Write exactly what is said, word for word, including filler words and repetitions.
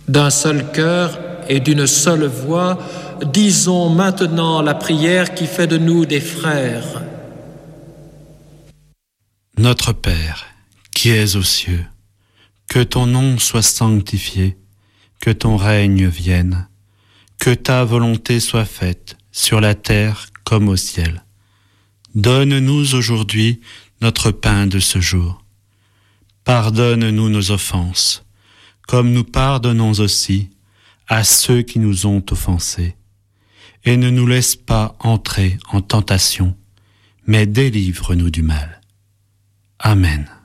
D'un seul cœur et d'une seule voix, disons maintenant la prière qui fait de nous des frères. Notre Père, qui es aux cieux, que ton nom soit sanctifié, que ton règne vienne, que ta volonté soit faite sur la terre comme au ciel. Donne-nous aujourd'hui notre pain de ce jour. Pardonne-nous nos offenses, comme nous pardonnons aussi à ceux qui nous ont offensés. Et ne nous laisse pas entrer en tentation, mais délivre-nous du mal. Amen.